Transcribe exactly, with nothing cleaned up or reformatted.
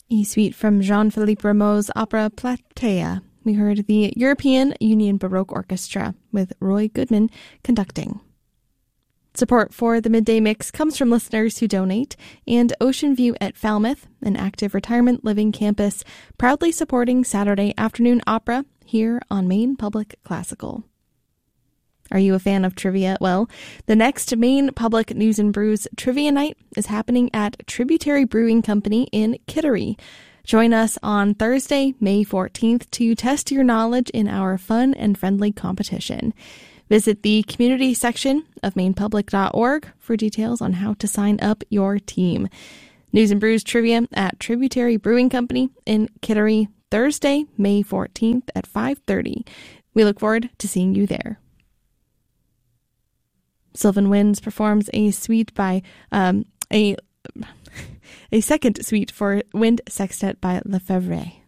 A suite from Jean-Philippe Rameau's opera Platea. We heard the European Union Baroque Orchestra with Roy Goodman conducting. Support for the Midday Mix comes from listeners who donate, and Ocean View at Falmouth, an active retirement living campus, proudly supporting Saturday afternoon opera here on Maine Public Classical. Are you a fan of trivia? Well, the next Maine Public News and Brews Trivia Night is happening at Tributary Brewing Company in Kittery. Join us on Thursday, May fourteenth, to test your knowledge in our fun and friendly competition. Visit the community section of maine public dot org for details on how to sign up your team. News and Brews Trivia at Tributary Brewing Company in Kittery, Thursday, May fourteenth at five thirty. We look forward to seeing you there. Sylvan Winds performs a suite by um, a a second suite for wind sextet by Lefebvre.